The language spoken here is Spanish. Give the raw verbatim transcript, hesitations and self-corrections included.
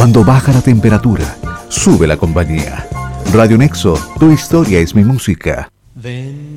Cuando baja la temperatura, sube la compañía. Radio Nexo, tu historia es mi música. Ven